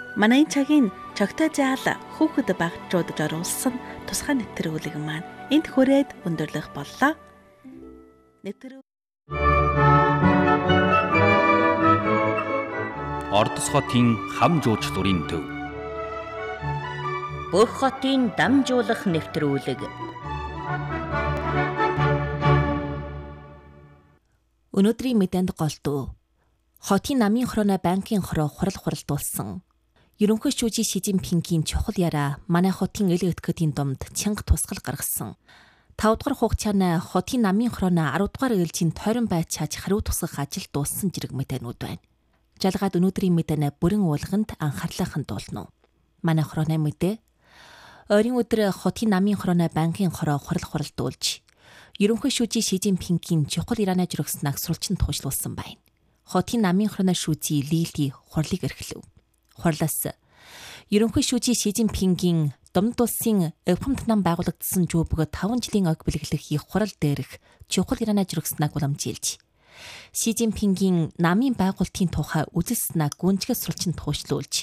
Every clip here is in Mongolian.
Манай цагийн чогтой заал хүүхэд багчуудад оруулсан тусгай нэвтрүүлэг маань энд хүрээд өндөрлөх боллоо. Ордос хотын хам жуучлалын төв. Бүх хотын дамжуулах нэвтрүүлэг. Өнөөдрийн мэдээнд голдуу. Хотын намын хорооны банкын хороо хуралдуулсан. Ерөнхий шүүжийн Ши Жинпингийн чухал яраа манай хотын эл өтгөдийн домд чанга тусгал гаргасан. 5 дугаар хугацааны хотын намын хорооны 10 дугаар ээлжийн тойрон байж чаж хариу тусгах ажил дууссан зэрэг мэдээнүүд байна. Жалгаад өнөөдрийн мэдэнэ бүрэн уулганд анхаарлаа хандуулна. Манай хорооны мэдээ. Ойрын өдөр хотын намын хорооны банкын хороо хуралдуулж, ерөнхий шүүжийн Ши Жинпингийн чухал ярианы журагсныг сурвалжин туушлуулсан байна. Хотын намын хорооны шүүжийн Лили хурлыг эрхлэв. Хурлаас ерөнхий шүүжийн Ши Жинпингийн Домд улсын Эвхэмт нам байгуулагдсан жүүбг 5 жилийн ог бэлгэлэх их хурал дээрх чухал ярианы журагсныг уламжилж, Ши Жинпингийн намын байгуулалтын тухай үзэлснэг гүнзгий сурвалжин туушлуулж,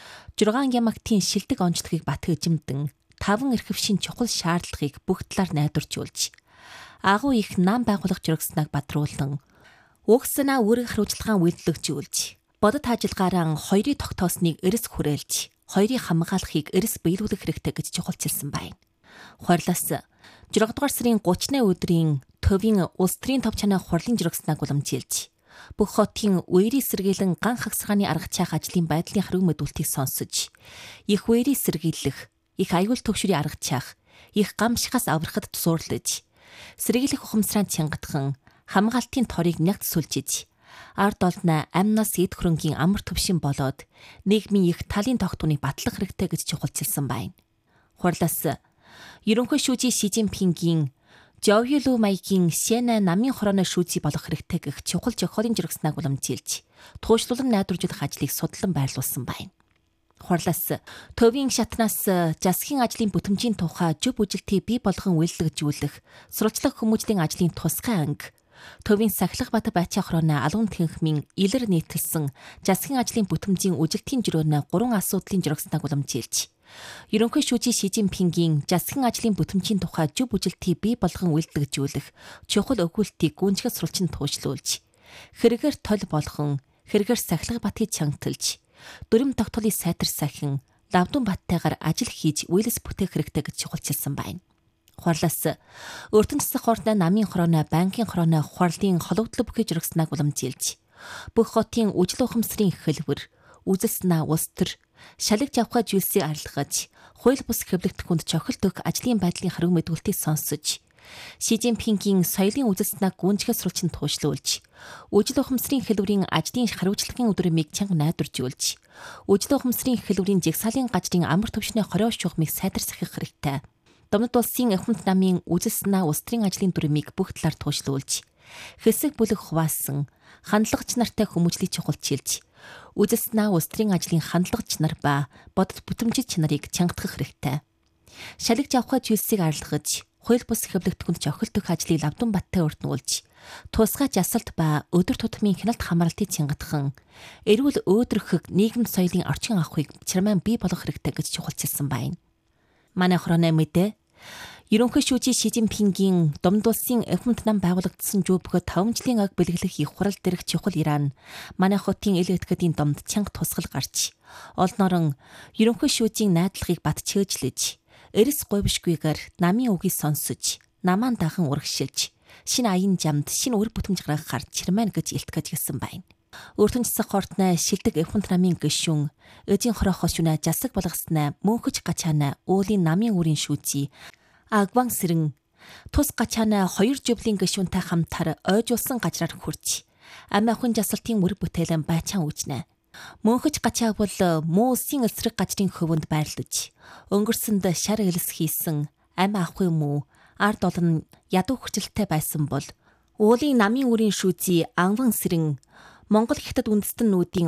6 ямагтын шилдэг онцлогийг бат эжимдэн 5 эрхвшийн чухал шаардлагыг бүх талаар найдваржуулж, агуу их нам байгуулах журагсныг бадруулан, уг санаа үүрэг хариуцлагаан үйлдвэрлэжүүлж, бодит ажиллагаараа хоёрыг тогтоосныг эрс хүрээлж, хоёрыг хамгаалахыг эрс биелүүлэх хэрэгтэй гэж чухалчилсан байна. Хурлаас 6 дугаар сарын 30-ны өдрийн төвийн улс төрийн тов чанаа хурлын журагсныг уламжилж, бүх хотын үерийн сэргийлэн ган хагсгааны арга чаах ажлын байдлын хариу мэдүүлтийг сонсож, их үерийн сэргийлэх, их аюул төвшөрийн арга чаах, их гамшихаас аврахад тусуурлаж, сэргийлэх ухамсараа чангатхан, хамгаалтын торыг нягт сүлжиж, ард олноо амнаас эд хөрөнгийн амар төвшин болоод нийгмийн их талын тогтооныг батлах хэрэгтэй гэж чухалчилсан байна. Хурлаас ерөнхий шүүжийн Ши Жинпингийн Жовьюлу маягийн Шэнэ намын хорооны шүүжий болох хэрэгтэй гэх чухал зохиолын журагсныг уламжилж, туушлуулан найдваржуулах ажлыг судлан байрлуулсан байна. Хурлаас төвийн шатнаас засгийн ажлын бүтэмжийн тухай зөв үжилтийг бий болгон үйлдвэрлэж, сурвалжлах хүмүүжлийн ажлын тусгай анги, төвийн сахилга бат байцаа хорооны алуун тэнхмийн илэр нийтэлсэн засгийн ажлын бүтэмжийн үжилтийн журөөний 3 асуудлын журагсныг уламжилж, ерөнхий шүүжийн Ши Жинпингийн засгийн ажлын бүтэмжийн тухай зөв үжилтийг бий болгон үйлдвэрлэж, чухал өгүүлтийг гүнзгий сурвалжин туушлуулж, хэрэгээр тол болгон, хэрэгээр сахилга батыг чангаталж, дүрм тогтоолыг сайтар сахин, лавдун баттайгаар ажил хийж үйлс бүтээх хэрэгтэй гэж чухалчилсан байна. Хурлаас өртөн засах хорны намын хорооны банкын хорооны хурлын хологдлог бүхий журагсныг уламжилж, бүх хотын үжил ухамсарын хэлбэр, үзэл санаа улс төр, шалгаж авах зүйлсийг арилгаж, хууль бус хэвлэгдэхүнд чохилт өгөх ажлын байдлын хариу мэдүүлтийг сонсож, Ши Жинпингийн соёлын үзэл санааг гүнзгий сурвалжин туушлуулж, үжил ухамсарын хэлбэрийн ажлын хариуцлагын өдрөмийг чанга найдваржуулж, үжил ухамсарын хэлбэрийн жагсаалын газрын амар төвшний хорио шугамыг сайтарсахих хэрэгтэй. Домд улсын Эвхэмт намын үзэл санаа улс төрийн ажлын дүрмийг бүх талаар туушлуулж, хэсэг бүлэг хуваасан, хандлагч нартай хүмүүжлийг чухалчилж, үзэл санаа улс төрийн ажлын хандлагч нар ба бодит бүтэмжит чанарыг чангатгах хэрэгтэй. Шалгаж авах зүйлсийг арилгаж, хууль бус хэвлэгдэхүнд чохилт өгөх ажлыг лавдун баттай өртнүүлж, тусгай жасалт ба өдөр тутмын хяналт хамгаалтыг чангатхан, эрүүл өөдрөхөг нийгэм соёлын орчин авахыг чармаан бий болгох хэрэгтэй гэж чухалчилсан байна. Манай хорооны мэдээ. Ерөнхий шүүжийн Ши Жинпингийн Домд улсын Эвхэмт нам байгуулагдсан жүүбг 5 жилийн ог бэлгэлэх их хурал дээрх чухал яраа манай хотын эл өтгөдийн домд чанга тусгал гарч, олноорон ерөнхий шүүжийн найдлагыг бат чөөжлөж, эрс говьшгүйгээр намын үгийг сонсож, намаан дахан урагшилж, шинэ аян жамд шинэ үр бүтэмж гаргахаар чирмэн гэж илтгэж гисэн байна. Өртөн засах хортны шилдэг Эвхэмт намын гишүүн, эдийн хороо хошуна жасаг болгосноо мөнхөж гачаана уулын намын үрийн шүүжий Агван сэрэн тус гачаана 2 жөвлийн гишүүнтэй хамтар ойжуулсан газраар хүрч, ам ахын жасалтын үр бүтээлэн байчаан үүжнэ. Мөнхөж гачаа бол муу улсын эсрэг газрын хөвөнд байрлаж, өнгөрсөнд шар элс хийсэн ам ахын муу ард олон ядуу хүчилтэй байсан бол уулын намын үрийн шүүжий Агван сэрэн Монгол хятад үндэстэн нүүдийн